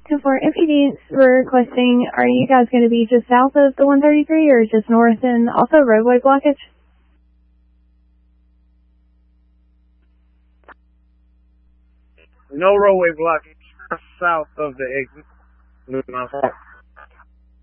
For MPD's requesting, are you guys going to be just south of the 133 or just north, and also roadway blockage? No roadway blockage south of the exit.